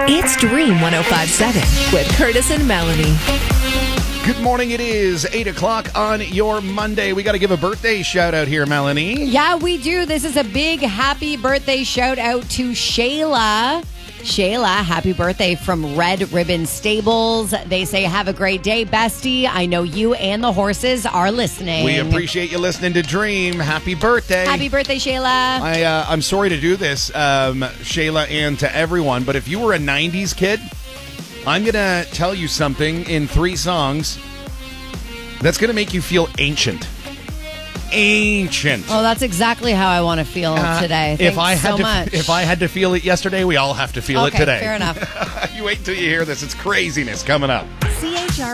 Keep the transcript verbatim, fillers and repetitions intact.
It's Dream one oh five point seven with Curtis and Melanie. Good morning. It is eight o'clock on your Monday. We got to give a birthday shout out here, Melanie. Yeah, we do. This is a big happy birthday shout out to Shayla. Shayla, happy birthday from Red Ribbon Stables. They say, have a great day, bestie. I know you and the horses are listening. We appreciate you listening to Dream. Happy birthday. Happy birthday, Shayla. I, uh, I'm sorry to do this, um, Shayla, and to everyone, but if you were a nineties kid, I'm going to tell you something in three songs that's going to make you feel ancient. Ancient. Oh, that's exactly how I want to feel Uh, today. Thanks if I had so to, much. If I had to feel it yesterday, we all have to feel okay, it today. fair enough. You wait till you hear this. It's craziness coming up. C H R